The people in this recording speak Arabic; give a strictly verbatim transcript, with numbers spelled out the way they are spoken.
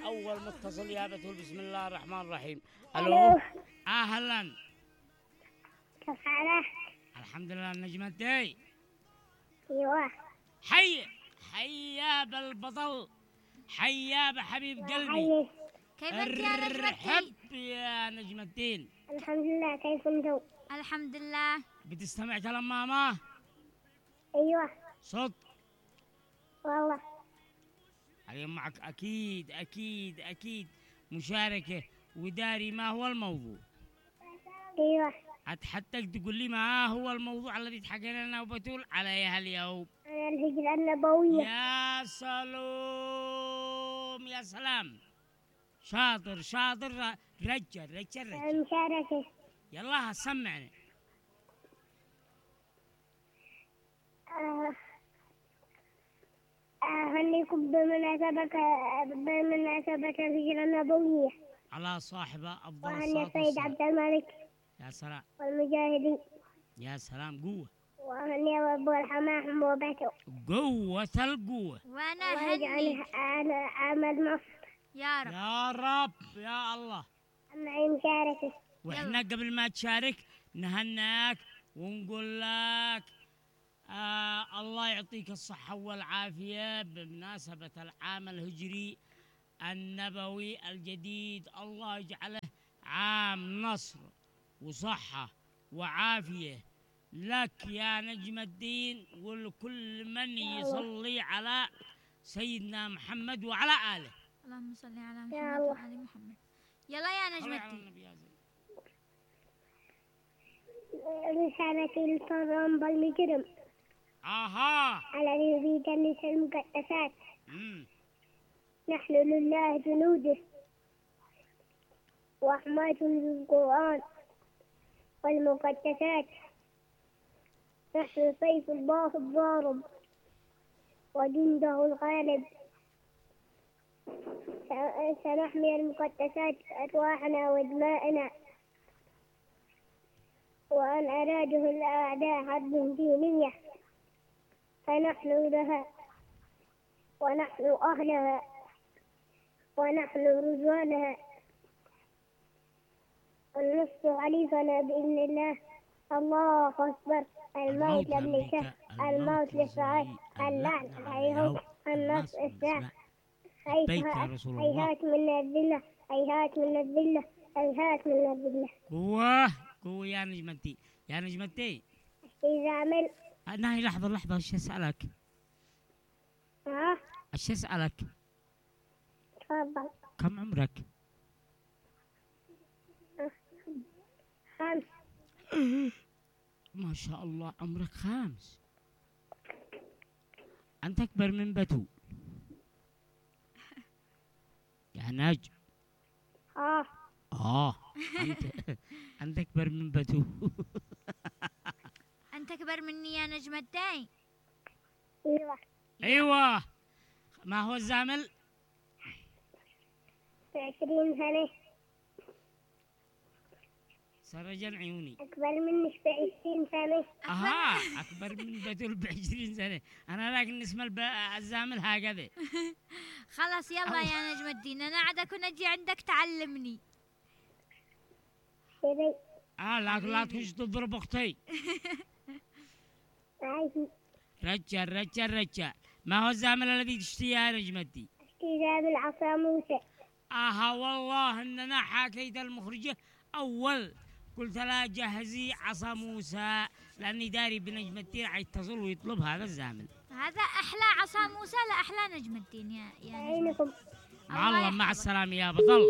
أول متصل يا بتول. بسم الله الرحمن الرحيم. ألو. ألو. أهلا. كيف حالك؟ الحمد لله. نجمتي. أيوة. حي حي يا بالبطل، حي يا بحبيب قلبي. حي. كيف انت يا نجمتي؟ ارحب يا نجم الدين. الحمد لله، كيف انتم؟ الحمد لله. بتستمع كلام ماما؟ أيوة. صدق والله. اليوم معك أكيد أكيد أكيد مشاركة وداري ما هو الموضوع. أيوة. أتحتاج تقول لي ما هو الموضوع الذي تحكينا لنا وبتول عليه اليوم. أنا الهجرة النبوية. يا سلام يا سلام، شاطر شاطر. رجل رجل رجل. المشاركة. يلا سمعني. آه. أهنيكم بمناسبة بمناسبة الهجرة النبوية، على صاحبة أفضل وأهني الصلاة السيد والسلام. عبد الملك يا سلام والمجاهدين، يا سلام. قوة وأهني أبو الحماحم وبيته، قوة القوة. وانا الله يجعل هنيك عمل مصر. يا رب. يا رب يا الله. معي مشاركة. واحنا قبل ما تشارك نهناك ونقول لك آه الله يعطيك الصحة والعافية بمناسبة العام الهجري النبوي الجديد. الله يجعله عام نصر وصحة وعافية لك يا نجم الدين ولكل من يصلي على سيدنا محمد وعلى آله. اللهم صل على محمد يا الله. وعلى محمد. يلا يا صلي على نجمتي. النبي يا زين. رسالتي للطرام بالمجرم آها. الذي يريد النساء المقدسات. مم. نحن لله جنوده وحماة للقرآن والمقدسات. نحن سيف الله الضارب وجنده الغالب. س- سنحمي المقدسات أرواحنا ودماءنا، وأن أراده الأعداء حرب دينية فنحن لها ونحن أهلها ونحن رجالها، ونص علينا بإذن الله. الله أكبر. الموت لابن شهر، الموت للصعيد، اللعن عليهم، النص الساعة. بيت يا رسول الله. هيهات من الذلة، هيهات من الذلة، هيهات من الذلة. قوة قوة يا نجمتي يا نجمتي. إذا عمل ناهي لحظة لحظة، ايش اسألك؟ ها ايش اسألك؟ تفضل. كم عمرك؟ خمس. ما شاء الله عمرك خامس. أنت أكبر من بتول يا نجم. اه آه أنت أنت أكبر من بتول. انت اكبر مني يا نجمتي. ايوه. أيوة. ما هو الزامل؟ في عشرين سنة. سرجن عيوني. أكبر منك بعشرين سنة. أها أكبر من بتول بعشرين سنة. أنا لكن اسم الب... الزامل هكذا. خلاص يلا يا نجم الدين، انا عاد اكون اجي عندك تعلمني. شري. آه لكن لا تخش تضرب أختي. عايزة رجال رجال رجال. ما هو الزامل الذي تشتهيه يا نجمتي؟ كتاب العصا موسى. آها والله إننا حكيت المخرجة أول قلت لها جهزي عصا موسى لأني داري بنجم الدين عيتصل ويطلب هذا الزامل. هذا احلى عصا موسى لا احلى نجم الدين يا يا نجم. عينكم. مع الله مع يحفظك. السلامة يا بطل.